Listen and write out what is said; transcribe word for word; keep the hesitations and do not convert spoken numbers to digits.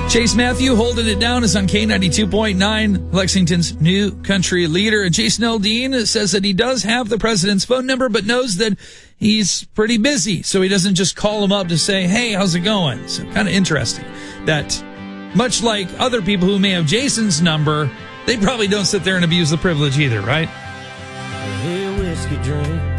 Chase Matthew holding it down is on K ninety-two point nine, Lexington's new country leader. And Jason Aldean says that he does have the president's phone number, but knows that he's pretty busy. So he doesn't just call him up to say, hey, how's it going? So kind of interesting that much like other people who may have Jason's number, they probably don't sit there and abuse the privilege either, right? Hey, whiskey drink.